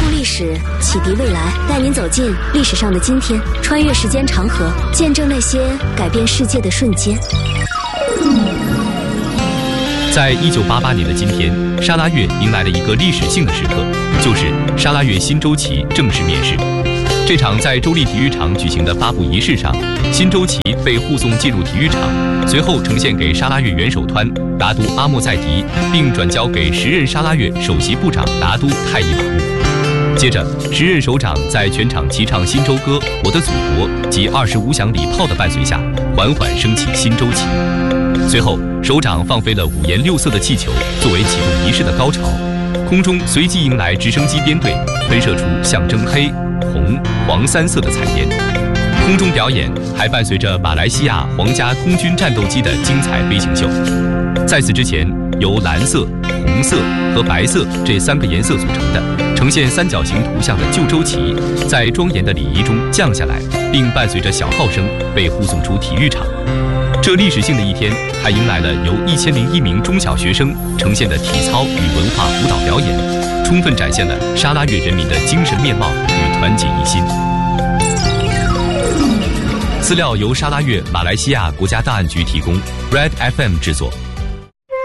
顾历史，启迪未来，带您走进历史上的今天，穿越时间长河，见证那些改变世界的瞬间。 在1988年的今天，沙拉越迎来了一个历史性的时刻，就是沙拉越新周琦正式面世。这场在州立体育场举行的发布仪式上，新周琦被护送进入体育场，随后呈现给沙拉越元首团达都阿莫塞迪，并转交给时任沙拉越首席部长达都泰伊瓦木。接着，时任首长在全场齐唱新州歌《我的祖国》及25响礼炮的伴随下，缓缓升起新周旗。随后，首长放飞了5颜6色的气球，作为启动仪式的高潮。空中随即迎来直升机编队，喷射出象征黑、红、黄3色的彩烟。空中表演还伴随着马来西亚皇家空军战斗机的精彩飞行秀。在此之前，由蓝色、红色和白色这3个颜色组成的呈现三角形图像的旧州旗，在庄严的礼仪中降下来，并伴随着小号声被护送出体育场。这历史性的一天，还迎来了由1001名中小学生呈现的体操与文化舞蹈表演，充分展现了沙拉越人民的精神面貌与团结一心。资料由沙拉越马来西亚国家档案局提供 ，Red FM 制作。